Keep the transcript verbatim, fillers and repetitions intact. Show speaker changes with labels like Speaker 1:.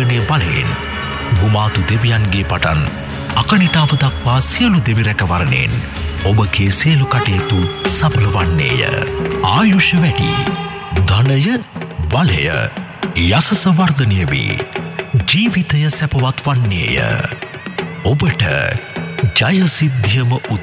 Speaker 1: සේවනය බලයෙන් භූමාතු දෙවියන්ගේ පටන් අකනිටාව දක්වා සියලු දෙවි රැකවරණයෙන් ඔබගේ සියලු කටයුතු සඵල වන්නේය. ආයුෂ වැඩි, ධනය බලය යසස වර්ධනය වී ජීවිතය සැපවත් වන්නේය. ඔබට ජය සිද්ධියම උදා